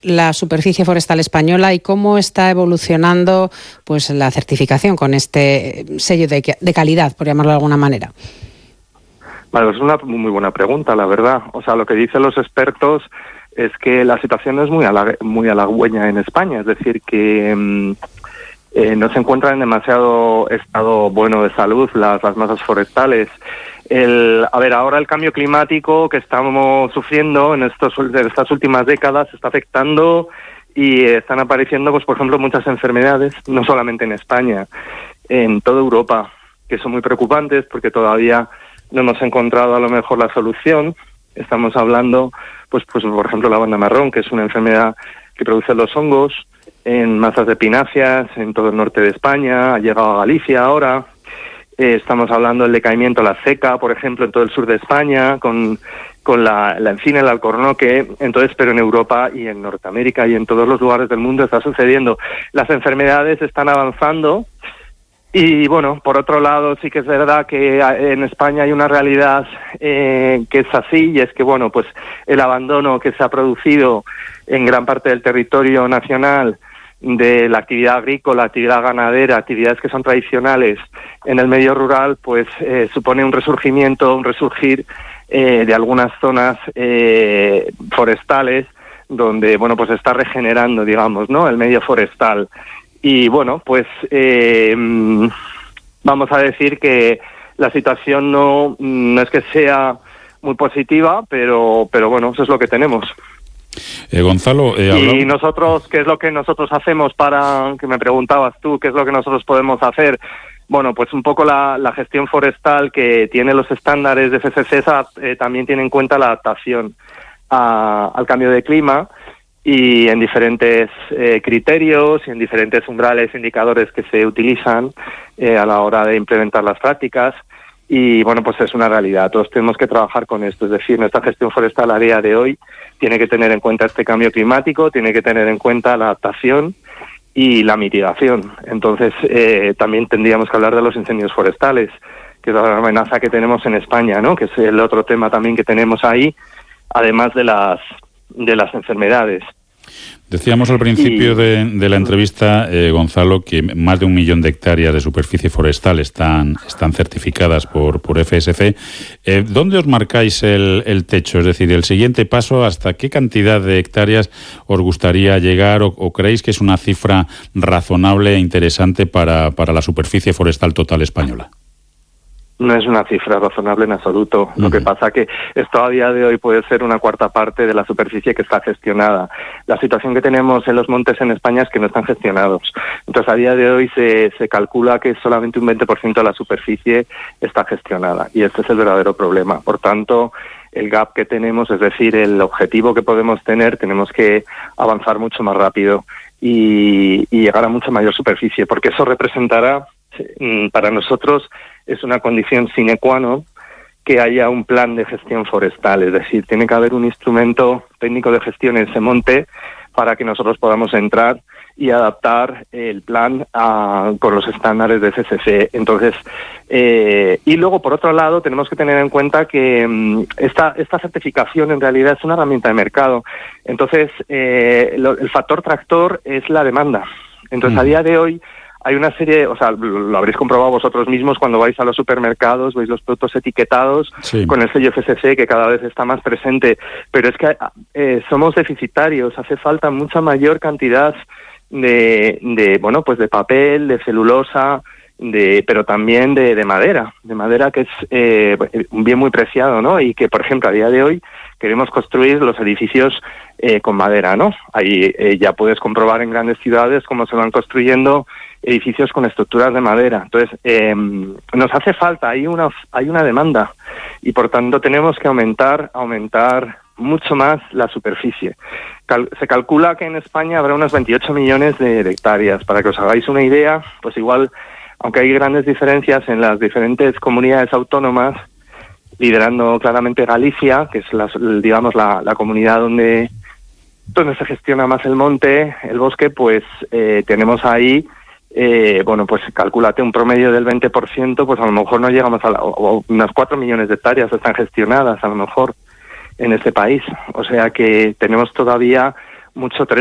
la superficie forestal española y cómo está evolucionando pues la certificación con este sello de calidad, por llamarlo de alguna manera. Vale, pues es una muy buena pregunta, la verdad. O sea, lo que dicen los expertos es que la situación no es muy halagüeña en España, es decir, que no se encuentran en demasiado estado bueno de salud las masas forestales. Ahora el cambio climático que estamos sufriendo en estas últimas décadas está afectando y están apareciendo, pues por ejemplo, muchas enfermedades, no solamente en España, en toda Europa, que son muy preocupantes porque todavía no hemos encontrado a lo mejor la solución. Estamos hablando, pues por ejemplo, la banda marrón, que es una enfermedad que produce los hongos en masas de pináceas en todo el norte de España, ha llegado a Galicia ahora. Estamos hablando del decaimiento, la seca, por ejemplo, en todo el sur de España, con la encina, el alcornoque. Entonces, pero en Europa y en Norteamérica y en todos los lugares del mundo está sucediendo. Las enfermedades están avanzando y, bueno, por otro lado, sí que es verdad que en España hay una realidad que es así, y es que, bueno, pues el abandono que se ha producido en gran parte del territorio nacional de la actividad agrícola, actividad ganadera, actividades que son tradicionales en el medio rural, pues supone un resurgir de algunas zonas forestales donde, bueno, pues se está regenerando, digamos, ¿no?, el medio forestal. Y, bueno, pues vamos a decir que la situación no es que sea muy positiva, pero bueno, eso es lo que tenemos. Gonzalo, y nosotros, ¿qué es lo que nosotros hacemos para, que me preguntabas tú, qué es lo que nosotros podemos hacer? Bueno, pues un poco la gestión forestal que tiene los estándares de FSC también tiene en cuenta la adaptación al cambio de clima y en diferentes criterios y en diferentes umbrales, indicadores que se utilizan a la hora de implementar las prácticas. Y, bueno, pues es una realidad. Todos tenemos que trabajar con esto. Es decir, nuestra gestión forestal a día de hoy tiene que tener en cuenta este cambio climático, tiene que tener en cuenta la adaptación y la mitigación. Entonces, también tendríamos que hablar de los incendios forestales, que es la amenaza que tenemos en España, ¿no?, que es el otro tema también que tenemos ahí, además de las enfermedades. Decíamos al principio de la entrevista, Gonzalo, que más de 1 millón de hectáreas de superficie forestal están certificadas por FSC. ¿Dónde os marcáis el techo? Es decir, el siguiente paso, ¿hasta qué cantidad de hectáreas os gustaría llegar o creéis que es una cifra razonable e interesante para la superficie forestal total española? No es una cifra razonable en absoluto. Lo que pasa que esto a día de hoy puede ser una cuarta parte de la superficie que está gestionada. La situación que tenemos en los montes en España es que no están gestionados. Entonces, a día de hoy se calcula que solamente un 20% de la superficie está gestionada. Y este es el verdadero problema. Por tanto, el gap que tenemos, es decir, el objetivo que podemos tener, tenemos que avanzar mucho más rápido y llegar a mucha mayor superficie, porque eso representará, para nosotros, es una condición sine qua non que haya un plan de gestión forestal. Es decir, tiene que haber un instrumento técnico de gestión en ese monte para que nosotros podamos entrar y adaptar el plan con los estándares de FSC. Entonces, y luego, por otro lado, tenemos que tener en cuenta que esta certificación en realidad es una herramienta de mercado. Entonces, el factor tractor es la demanda. Entonces, a día de hoy, hay una serie, o sea, lo habréis comprobado vosotros mismos cuando vais a los supermercados, veis los productos etiquetados con el sello FSC, que cada vez está más presente, pero es que somos deficitarios, hace falta mucha mayor cantidad de papel, de celulosa, pero también de madera que es un bien muy preciado, ¿no? Y que, por ejemplo, a día de hoy queremos construir los edificios con madera, ¿no? Ahí ya puedes comprobar en grandes ciudades cómo se van construyendo edificios con estructuras de madera. Entonces, nos hace falta, hay una demanda y, por tanto, tenemos que aumentar mucho más la superficie. Se calcula que en España habrá unos 28 millones de hectáreas. Para que os hagáis una idea, pues igual, aunque hay grandes diferencias en las diferentes comunidades autónomas, liderando claramente Galicia, que es la comunidad donde se gestiona más el monte, el bosque, pues tenemos ahí, pues calcúlate un promedio del 20%, pues a lo mejor no llegamos a unas 4 millones de hectáreas están gestionadas a lo mejor en este país. O sea que tenemos todavía mucho